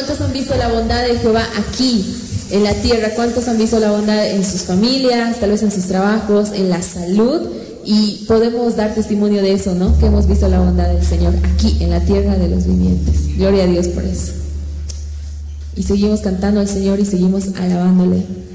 ¿cuántos han visto la bondad de Jehová aquí en la tierra? ¿Cuántos han visto la bondad en sus familias, tal vez en sus trabajos, en la salud? Y podemos dar testimonio de eso, ¿no? Que hemos visto la bondad del Señor aquí en la tierra de los vivientes. Gloria a Dios por eso. Y seguimos cantando al Señor y seguimos alabándole.